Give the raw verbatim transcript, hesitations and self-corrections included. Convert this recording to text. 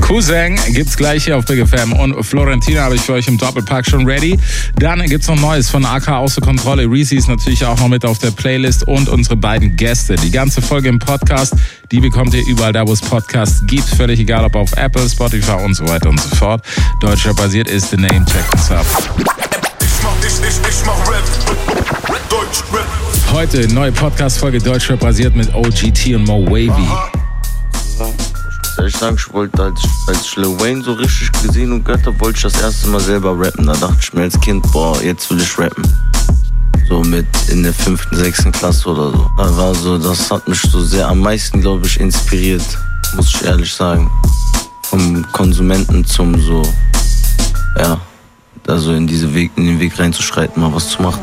Cousin gibt's gleich hier auf Big F M und Florentina habe ich für euch im Doppelpack schon ready. Dann gibt's noch Neues von A K außer Kontrolle. Reezy ist natürlich auch noch mit auf der Playlist und unsere beiden Gäste. Die ganze Folge im Podcast, die bekommt ihr überall da, wo es Podcasts gibt. Völlig egal, ob auf Apple, Spotify und so weiter und so fort. Deutschrap basiert ist the name. Check this out. Ich, ich, ich mach Rap. Deutschrap. Heute neue Podcast-Folge Deutschrap basiert mit O G T und Mo Wavy. Ich sag, ich wollte, als, als ich Lil Wayne so richtig gesehen und gehört habe, wollte ich das erste Mal selber rappen. Da dachte ich mir als Kind, boah, jetzt will ich rappen. So mit in der fünften, sechsten Klasse oder so. Da war so, das hat mich so sehr am meisten, glaube ich, inspiriert, muss ich ehrlich sagen. Vom Konsumenten zum so, ja, da so in, diese Weg, in den Weg reinzuschreiten, mal was zu machen.